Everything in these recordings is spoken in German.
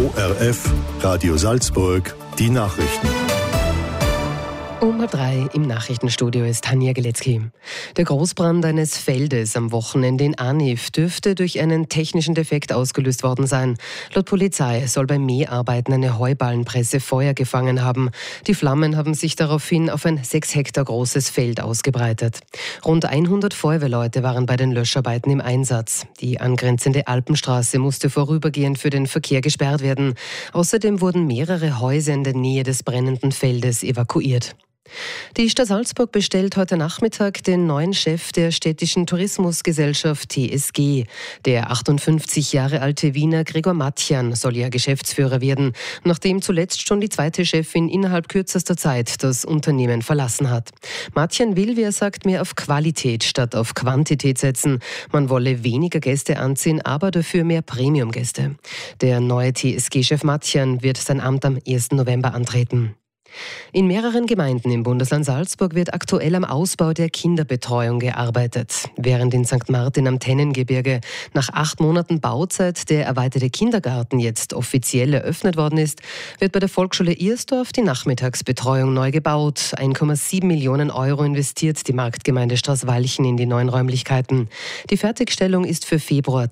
ORF, Radio Salzburg, die Nachrichten. Um 3 im Nachrichtenstudio ist Tanja Geletzky. Der Großbrand eines Feldes am Wochenende in Aniv dürfte durch einen technischen Defekt ausgelöst worden sein. Laut Polizei soll bei Mäharbeiten eine Heuballenpresse Feuer gefangen haben. Die Flammen haben sich daraufhin auf ein 6 Hektar großes Feld ausgebreitet. Rund 100 Feuerwehrleute waren bei den Löscharbeiten im Einsatz. Die angrenzende Alpenstraße musste vorübergehend für den Verkehr gesperrt werden. Außerdem wurden mehrere Häuser in der Nähe des brennenden Feldes evakuiert. Die Stadt Salzburg bestellt heute Nachmittag den neuen Chef der städtischen Tourismusgesellschaft TSG. Der 58 Jahre alte Wiener Gregor Matjan soll ja Geschäftsführer werden, nachdem zuletzt schon die zweite Chefin innerhalb kürzester Zeit das Unternehmen verlassen hat. Matjan will, wie er sagt, mehr auf Qualität statt auf Quantität setzen. Man wolle weniger Gäste anziehen, aber dafür mehr Premium-Gäste. Der neue TSG-Chef Matjan wird sein Amt am 1. November antreten. In mehreren Gemeinden im Bundesland Salzburg wird aktuell am Ausbau der Kinderbetreuung gearbeitet. Während in St. Martin am Tennengebirge nach 8 Monaten Bauzeit der erweiterte Kindergarten jetzt offiziell eröffnet worden ist, wird bei der Volksschule Irsdorf die Nachmittagsbetreuung neu gebaut. 1,7 Millionen Euro investiert die Marktgemeinde Straßwalchen in die neuen Räumlichkeiten. Die Fertigstellung ist für Februar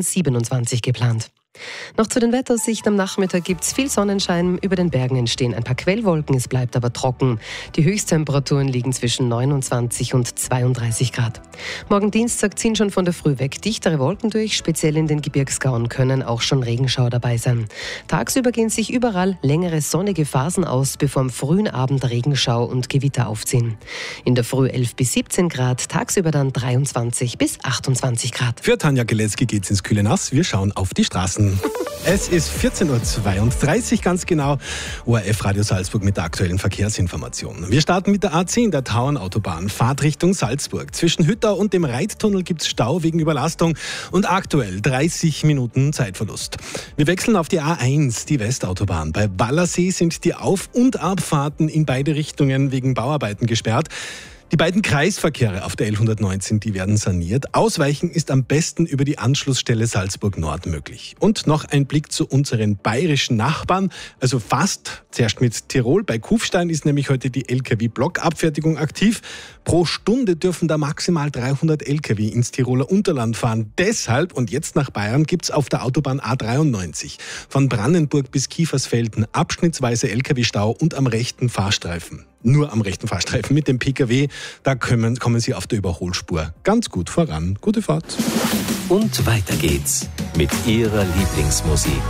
2027 geplant. Noch zu den Wetteraussichten. Am Nachmittag gibt es viel Sonnenschein. Über den Bergen entstehen ein paar Quellwolken. Es bleibt aber trocken. Die Höchsttemperaturen liegen zwischen 29 und 32 Grad. Morgen Dienstag ziehen schon von der Früh weg dichtere Wolken durch. Speziell in den Gebirgsgauen können auch schon Regenschauer dabei sein. Tagsüber gehen sich überall längere sonnige Phasen aus, bevor am frühen Abend Regenschau und Gewitter aufziehen. In der Früh 11 bis 17 Grad, tagsüber dann 23 bis 28 Grad. Für Tanja Geletzky geht's ins kühle Nass. Wir schauen auf die Straßen. Es ist 14.32 Uhr ganz genau. ORF Radio Salzburg mit der aktuellen Verkehrsinformation. Wir starten mit der A10, der Tauernautobahn, Fahrtrichtung Salzburg. Zwischen Hüttau und dem Reittunnel gibt es Stau wegen Überlastung und aktuell 30 Minuten Zeitverlust. Wir wechseln auf die A1, die Westautobahn. Bei Wallersee sind die Auf- und Abfahrten in beide Richtungen wegen Bauarbeiten gesperrt. Die beiden Kreisverkehre auf der L119, die werden saniert. Ausweichen ist am besten über die Anschlussstelle Salzburg Nord möglich. Und noch ein Blick zu unseren bayerischen Nachbarn, also fast. Zuerst mit Tirol. Bei Kufstein ist nämlich heute die LKW-Blockabfertigung aktiv. Pro Stunde dürfen da maximal 300 LKW ins Tiroler Unterland fahren. Deshalb, und jetzt nach Bayern, gibt's auf der Autobahn A93 von Brandenburg bis Kiefersfelden abschnittsweise LKW-Stau und am rechten Fahrstreifen. Nur am rechten Fahrstreifen mit dem PKW, da kommen Sie auf der Überholspur ganz gut voran. Gute Fahrt. Und weiter geht's mit Ihrer Lieblingsmusik.